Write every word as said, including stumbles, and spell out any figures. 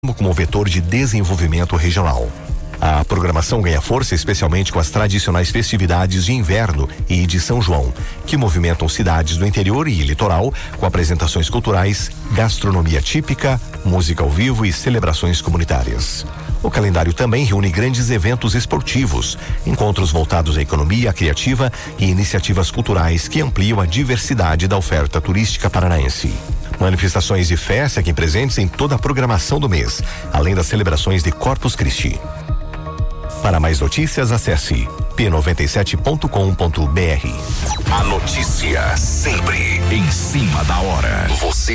como vetor de desenvolvimento regional. A programação ganha força especialmente com as tradicionais festividades de inverno e de São João, que movimentam cidades do interior e litoral com apresentações culturais, gastronomia típica, música ao vivo e celebrações comunitárias. O calendário também reúne grandes eventos esportivos, encontros voltados à economia criativa e iniciativas culturais que ampliam a diversidade da oferta turística paranaense. Manifestações de festa aqui presentes em toda a programação do mês, além das celebrações de Corpus Christi. Para mais notícias, acesse p noventa e sete ponto com ponto b r. A notícia sempre em cima da hora. Você